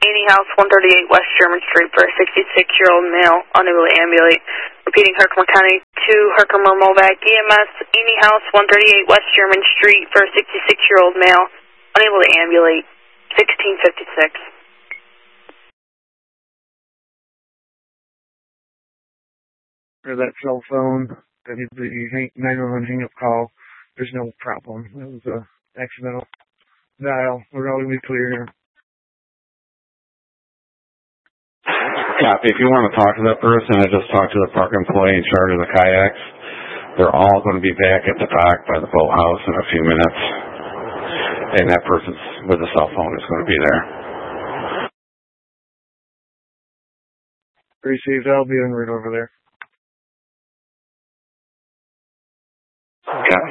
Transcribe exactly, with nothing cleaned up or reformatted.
Annie House, one thirty-eight West Sherman Street for a sixty-six-year-old male unable to ambulate. Repeating, Herkimer County two, Herkimer Movac E M S, Annie House, one thirty-eight West Sherman Street for a sixty-six-year-old male unable to ambulate, sixteen fifty-six. For that cell phone, that is the nine one one hang-up call, there's no problem. That was a accidental dial. We're all going to be clear here. Copy. If you want to talk to that person, I just talked to the park employee in charge of the kayaks. They're all going to be back at the dock by the boathouse in a few minutes. And that person with the cell phone is going to be there. Received. I'll be en route over there. Got